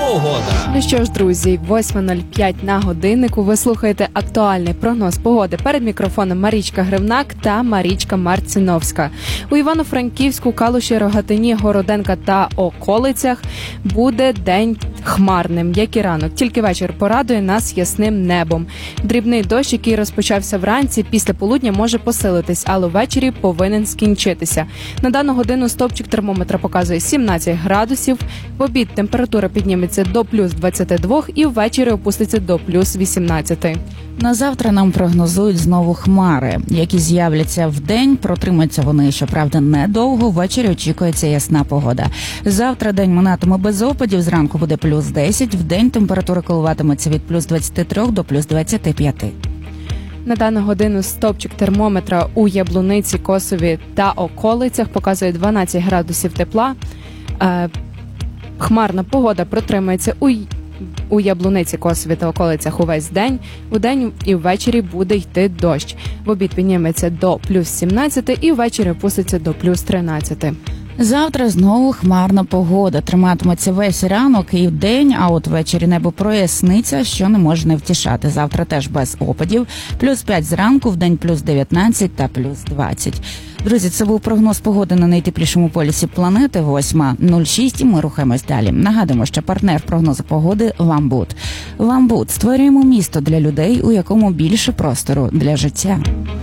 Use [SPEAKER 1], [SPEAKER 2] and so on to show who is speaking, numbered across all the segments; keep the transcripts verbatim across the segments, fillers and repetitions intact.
[SPEAKER 1] погода.
[SPEAKER 2] Ну що ж, друзі, восьма нуль п'ять на годиннику. Ви слухаєте актуальний прогноз погоди. Перед мікрофоном Марічка Гривнак та Марічка Марциновська. У Івано-Франківську, Калуші, Рогатині, Городенка та околицях буде день хмарним, як і ранок. Тільки вечір порадує нас ясним небом. Дрібний дощ, який розпочався вранці, після полудня може посилитись, але ввечері повинен скінчитися. На дану годину стовпчик термометра показує сімнадцять градусів. В обід температура підніметься до плюс двадцяти двох і ввечері опуститься до плюс вісімнадцяти.
[SPEAKER 3] На завтра нам прогнозують знову хмари, які з'являться вдень. Протримаються вони, щоправда, недовго. Ввечері очікується ясна погода. Завтра день минатиме без опадів. Зранку буде плюс десять. Вдень температура коливатиметься від плюс двадцяти трьох до плюс двадцяти п'яти.
[SPEAKER 2] На дану годину стовпчик термометра у Яблуниці, Косові та околицях показує дванадцять градусів тепла. Е, хмарна погода протримається у У Яблуниці, Косові та околицях увесь день. Удень і ввечері буде йти дощ. В обід підніметься до плюс сімнадцяти і ввечері опуститься до плюс тринадцяти.
[SPEAKER 3] Завтра знову хмарна погода. Триматиметься весь ранок і вдень, а от ввечері небо проясниться, що не може не втішати. Завтра теж без опадів. Плюс п'ять зранку, вдень плюс дев'ятнадцять та плюс двадцять. Друзі, це був прогноз погоди на найтеплішому полюсі планети, восьма нуль шість, і ми рухаємось далі. Нагадуємо, що партнер прогнозу погоди – Ламбуд. Ламбуд. Створюємо місто для людей, у якому більше простору для життя.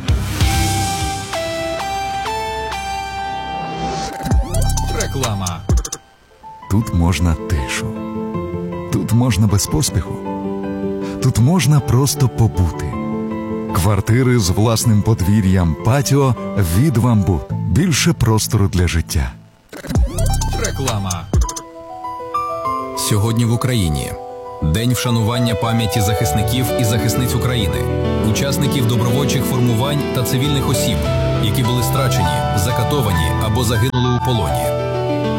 [SPEAKER 1] Реклама.
[SPEAKER 4] Тут можна тишу. Тут можна без поспіху. Тут можна просто побути. Квартири з власним подвір'ям, патіо від Ламбуд. Більше простору для життя.
[SPEAKER 1] Реклама. Сьогодні в Україні день вшанування пам'яті захисників і захисниць України, учасників добровольчих формувань та цивільних осіб, які були страчені, закатовані або загинули у полоні.